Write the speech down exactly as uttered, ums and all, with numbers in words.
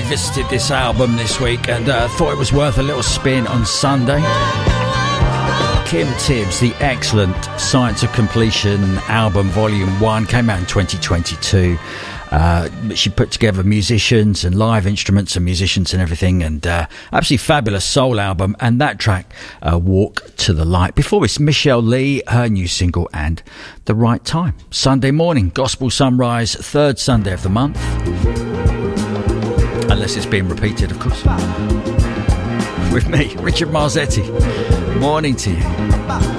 revisited this album this week and uh, thought it was worth a little spin on Sunday. Kim Tibbs, the excellent Science of Completion album, Volume one, came out in twenty twenty-two. Uh, she put together musicians and live instruments and musicians and everything, and uh, absolutely fabulous soul album. And that track, uh, Walk to the Light. Before it's Michelle Lee, her new single, and The Right Time. Sunday morning, Gospel Sunrise, third Sunday of the month. Unless it's being repeated, of course. With me, Richard Marzetti. Morning to you.